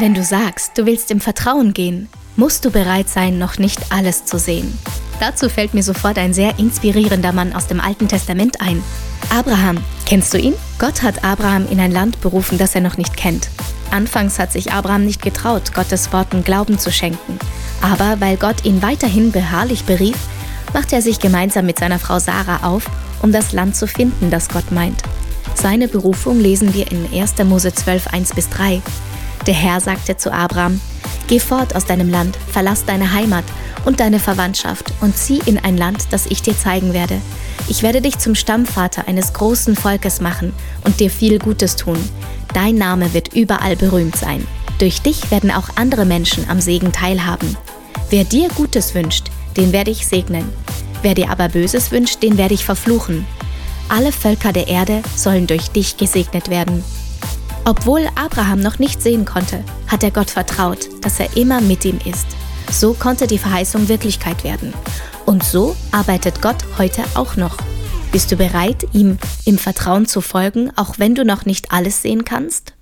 Wenn du sagst, du willst im Vertrauen gehen, musst du bereit sein, noch nicht alles zu sehen. Dazu fällt mir sofort ein sehr inspirierender Mann aus dem Alten Testament ein. Abraham. Kennst du ihn? Gott hat Abraham in ein Land berufen, das er noch nicht kennt. Anfangs hat sich Abraham nicht getraut, Gottes Worten Glauben zu schenken. Aber weil Gott ihn weiterhin beharrlich berief, machte er sich gemeinsam mit seiner Frau Sarah auf, um das Land zu finden, das Gott meint. Seine Berufung lesen wir in 1. Mose 12, 1-3. Der Herr sagte zu Abraham: Geh fort aus deinem Land, verlass deine Heimat und deine Verwandtschaft und zieh in ein Land, das ich dir zeigen werde. Ich werde dich zum Stammvater eines großen Volkes machen und dir viel Gutes tun. Dein Name wird überall berühmt sein. Durch dich werden auch andere Menschen am Segen teilhaben. Wer dir Gutes wünscht, den werde ich segnen. Wer dir aber Böses wünscht, den werde ich verfluchen. Alle Völker der Erde sollen durch dich gesegnet werden. Obwohl Abraham noch nicht sehen konnte, hat er Gott vertraut, dass er immer mit ihm ist. So konnte die Verheißung Wirklichkeit werden. Und so arbeitet Gott heute auch noch. Bist du bereit, ihm im Vertrauen zu folgen, auch wenn du noch nicht alles sehen kannst?